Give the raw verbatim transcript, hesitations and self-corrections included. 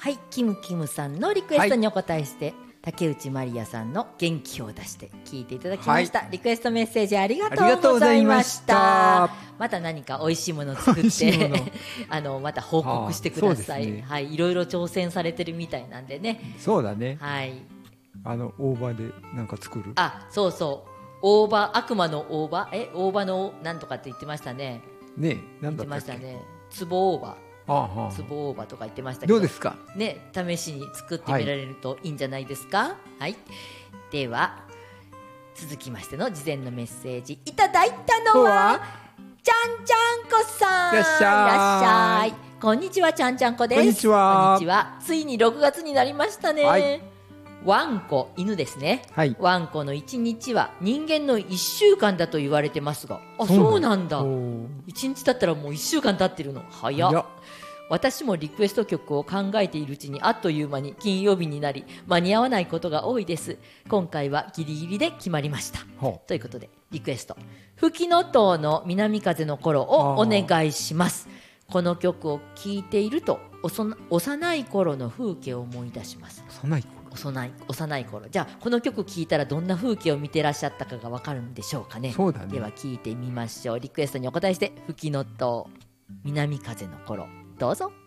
はい、キムキムさんのリクエストにお答えして、はい、竹内まりやさんの元気を出して聞いていただきました、はい、リクエストメッセージありがとうございました。また何か美味しいものを作ってあのまた報告してください、ね、はい、いろいろ挑戦されてるみたいなんでね。 そうだね、 はい、 あの大葉でなんか作る、 あ、そうそう、大葉、悪魔の大葉、え、大葉のなんとかって言ってましたね。 ねえ、なんだったっけ、 言ってましたね、壺大葉、つぼ大葉とか言ってましたけど、 どうですかね、試しに作ってみられるといいんじゃないですか。はい、はい、では続きましての事前のメッセージいただいたのはちゃんちゃんこさん。 いらっしゃい、いらっしゃい。 こんにちは、ちゃんちゃんこです。 こんにちは。 こんにちは。ついにろくがつになりましたね、はい、ワンコ、犬ですね、はい、ワンコのいちにちは人間のいっしゅうかんだと言われてますが、あ、そうなんだ、いちにち経ったらもういっしゅうかん経ってるの、早っ。私もリクエスト曲を考えているうちにあっという間に金曜日になり、間に合わないことが多いです。今回はギリギリで決まりました。ということでリクエスト、フキノトウの南風の頃をお願いします。この曲を聴いていると幼い頃の風景を思い出します。 幼い頃、 幼い、幼い頃。じゃあこの曲聴いたらどんな風景を見てらっしゃったかがわかるんでしょうかね。 そうだね。 では聴いてみましょう。リクエストにお答えして、フキノトウ南風の頃、どうぞ。